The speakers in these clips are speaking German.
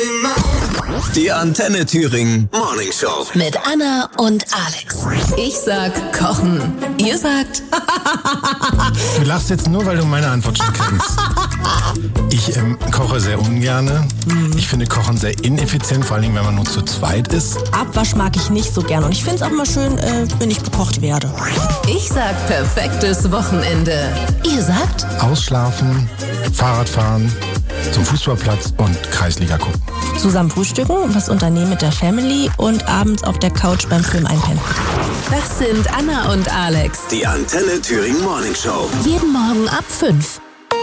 Die Antenne Thüringen Morning Show. Mit Anna und Alex. Ich sag kochen. Ihr sagt... Du lachst jetzt nur, weil du meine Antwort schon kennst. Ich koche sehr ungerne. Ich finde Kochen sehr ineffizient, vor allem wenn man nur zu zweit ist. Abwasch mag ich nicht so gern und ich finde es auch mal schön, wenn ich bekocht werde. Ich sag perfektes Wochenende. Ihr sagt... Ausschlafen, Fahrradfahren, zum Fußballplatz und Kreisliga gucken. Zusammen frühstücken, was unternehmen mit der Family und abends auf der Couch beim Film einpennen. Das sind Anna und Alex. Die Antenne Thüringen Morning Show. Jeden Morgen ab 5.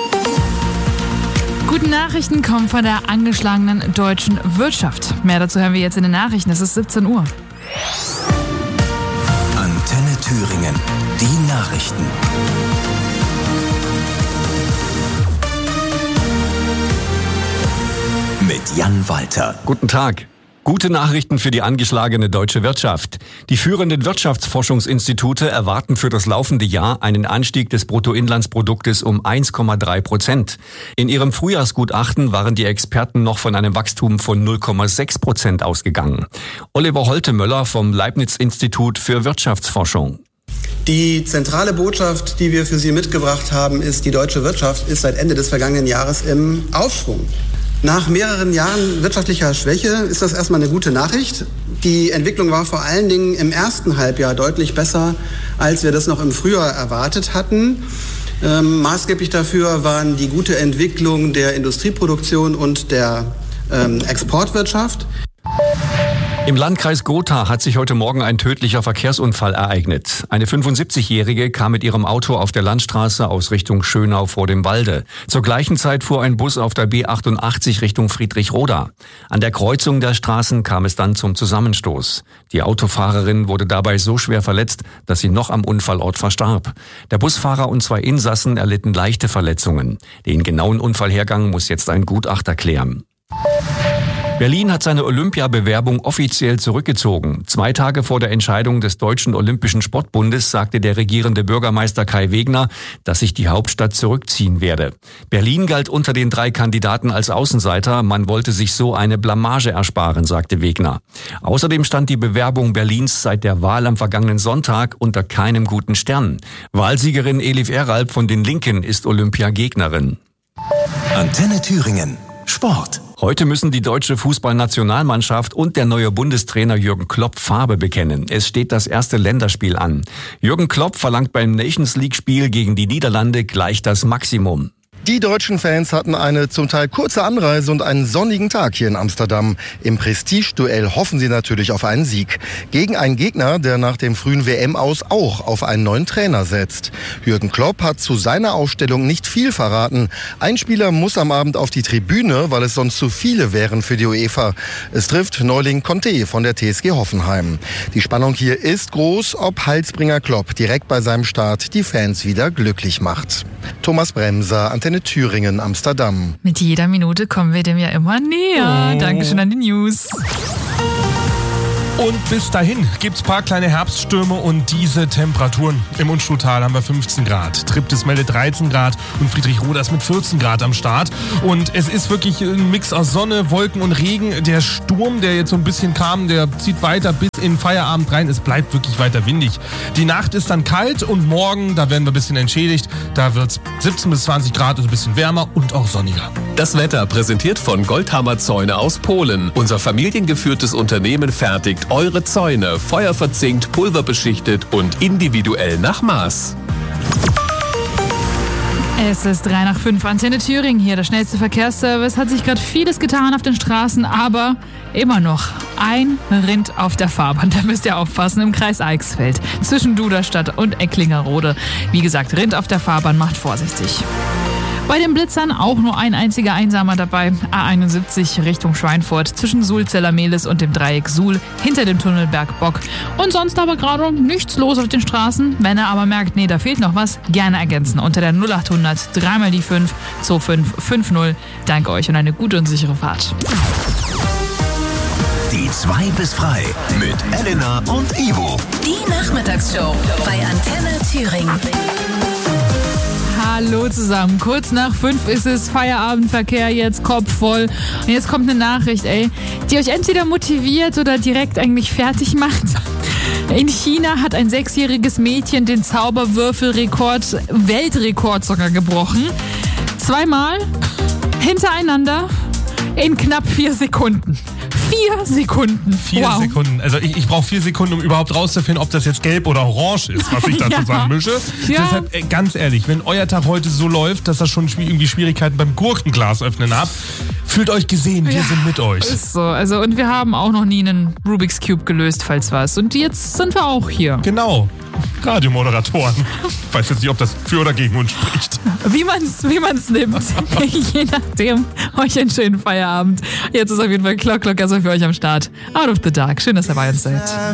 Gute Nachrichten kommen von der angeschlagenen deutschen Wirtschaft. Mehr dazu hören wir jetzt in den Nachrichten. Es ist 17 Uhr. Antenne Thüringen. Die Nachrichten. Mit Jan Walter. Guten Tag. Gute Nachrichten für die angeschlagene deutsche Wirtschaft. Die führenden Wirtschaftsforschungsinstitute erwarten für das laufende Jahr einen Anstieg des Bruttoinlandsproduktes um 1,3%. In ihrem Frühjahrsgutachten waren die Experten noch von einem Wachstum von 0,6% ausgegangen. Oliver Holtemöller vom Leibniz-Institut für Wirtschaftsforschung. Die zentrale Botschaft, die wir für Sie mitgebracht haben, ist, die deutsche Wirtschaft ist seit Ende des vergangenen Jahres im Aufschwung. Nach mehreren Jahren wirtschaftlicher Schwäche ist das erstmal eine gute Nachricht. Die Entwicklung war vor allen Dingen im ersten Halbjahr deutlich besser, als wir das noch im Frühjahr erwartet hatten. Maßgeblich dafür waren die gute Entwicklung der Industrieproduktion und der Exportwirtschaft. Im Landkreis Gotha hat sich heute Morgen ein tödlicher Verkehrsunfall ereignet. Eine 75-Jährige kam mit ihrem Auto auf der Landstraße aus Richtung Schönau vor dem Walde. Zur gleichen Zeit fuhr ein Bus auf der B88 Richtung Friedrichroda. An der Kreuzung der Straßen kam es dann zum Zusammenstoß. Die Autofahrerin wurde dabei so schwer verletzt, dass sie noch am Unfallort verstarb. Der Busfahrer und 2 Insassen erlitten leichte Verletzungen. Den genauen Unfallhergang muss jetzt ein Gutachter klären. Berlin hat seine Olympiabewerbung offiziell zurückgezogen. 2 Tage vor der Entscheidung des Deutschen Olympischen Sportbundes sagte der regierende Bürgermeister Kai Wegner, dass sich die Hauptstadt zurückziehen werde. Berlin galt unter den 3 Kandidaten als Außenseiter. Man wollte sich so eine Blamage ersparen, sagte Wegner. Außerdem stand die Bewerbung Berlins seit der Wahl am vergangenen Sonntag unter keinem guten Stern. Wahlsiegerin Elif Eralp von den Linken ist Olympiagegnerin. Antenne Thüringen. Sport. Heute müssen die deutsche Fußballnationalmannschaft und der neue Bundestrainer Jürgen Klopp Farbe bekennen. Es steht das erste Länderspiel an. Jürgen Klopp verlangt beim Nations-League-Spiel gegen die Niederlande gleich das Maximum. Die deutschen Fans hatten eine zum Teil kurze Anreise und einen sonnigen Tag hier in Amsterdam. Im Prestigeduell hoffen sie natürlich auf einen Sieg. Gegen einen Gegner, der nach dem frühen WM-Aus auch auf einen neuen Trainer setzt. Jürgen Klopp hat zu seiner Aufstellung nicht viel verraten. Ein Spieler muss am Abend auf die Tribüne, weil es sonst zu viele wären für die UEFA. Es trifft Neuling Conte von der TSG Hoffenheim. Die Spannung hier ist groß, ob Heilsbringer Klopp direkt bei seinem Start die Fans wieder glücklich macht. Thomas Bremser, Antenne Thüringen, Amsterdam. Mit jeder Minute kommen wir dem ja immer näher. Dankeschön an die News. Und bis dahin gibt's ein paar kleine Herbststürme und diese Temperaturen. Im Unstruttal haben wir 15 Grad, Triptis meldet 13 Grad und Friedrichroda ist mit 14 Grad am Start. Und es ist wirklich ein Mix aus Sonne, Wolken und Regen. Der Sturm, der jetzt so ein bisschen kam, der zieht weiter bis in den Feierabend rein. Es bleibt wirklich weiter windig. Die Nacht ist dann kalt und morgen, da werden wir ein bisschen entschädigt. Da wird's 17 bis 20 Grad, also ein bisschen wärmer und auch sonniger. Das Wetter präsentiert von Goldhammer Zäune aus Polen. Unser familiengeführtes Unternehmen fertigt eure Zäune, feuerverzinkt, pulverbeschichtet und individuell nach Maß. Es ist 5:03 Antenne Thüringen hier. Der schnellste Verkehrsservice. Hat sich gerade vieles getan auf den Straßen, aber immer noch ein Rind auf der Fahrbahn. Da müsst ihr aufpassen im Kreis Eichsfeld zwischen Duderstadt und Ecklingerode. Wie gesagt, Rind auf der Fahrbahn, macht vorsichtig. Bei den Blitzern auch nur ein einziger Einsamer dabei. A71 Richtung Schweinfurt zwischen Sulzeller-Mehlis und dem Dreieck Suhl hinter dem Tunnelberg Bock. Und sonst aber gerade nichts los auf den Straßen. Wenn ihr aber merkt, nee, da fehlt noch was, gerne ergänzen unter der 0800 3 mal die 5 2550. Danke euch und eine gute und sichere Fahrt. Die 2 bis frei mit Elena und Ivo. Die Nachmittagsshow bei Antenne Thüringen. Hallo zusammen. Kurz nach 5 ist es, Feierabendverkehr, jetzt Kopf voll. Und jetzt kommt eine Nachricht, die euch entweder motiviert oder direkt eigentlich fertig macht. In China hat ein 6-jähriges Mädchen den Zauberwürfelrekord, Weltrekord sogar gebrochen. 2-mal hintereinander in knapp 4 Sekunden. 4 Sekunden. 4 Sekunden. Also ich brauche 4 Sekunden, um überhaupt rauszufinden, ob das jetzt gelb oder orange ist, was ich da zusammenmische. Ja. Deshalb ganz ehrlich, wenn euer Tag heute so läuft, dass ihr schon irgendwie Schwierigkeiten beim Gurkenglas öffnen habt, fühlt euch gesehen, wir sind mit euch. Ist so. Also, und wir haben auch noch nie einen Rubik's Cube gelöst, falls was. Und jetzt sind wir auch hier. Genau. Radiomoderatoren. Ich weiß jetzt nicht, ob das für oder gegen uns spricht. Wie man's nimmt. Je nachdem. Euch einen schönen Feierabend. Jetzt ist auf jeden Fall Clock, also für euch am Start. Out of the Dark. Schön, dass ihr bei uns seid.